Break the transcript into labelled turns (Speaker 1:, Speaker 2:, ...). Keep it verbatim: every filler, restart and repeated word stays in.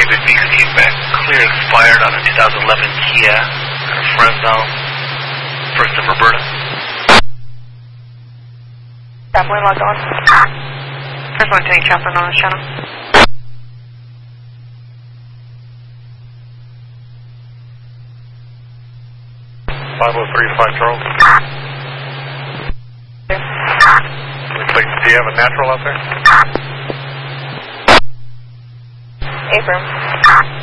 Speaker 1: David Beeks feedback. Clear expired on a two thousand eleven Kia out of Fresno. First of Roberta.
Speaker 2: Chaplain logged on. First one taking Chaplain on the channel.
Speaker 3: five oh three to five Charles. Looks like, do you have a natural out there?
Speaker 2: Abram.